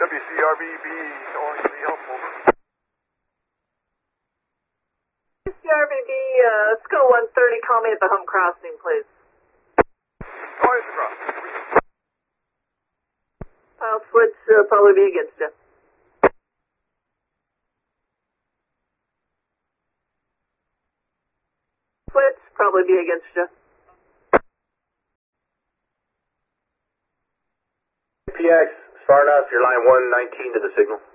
WCRBB, Orange City, helpful. WCRBB, SCO 130, call me at the home crossing, please. Oh, it's across. I'll switch, probably be against you. Switch, probably be against you. PX, far enough, you're line 119 to the signal.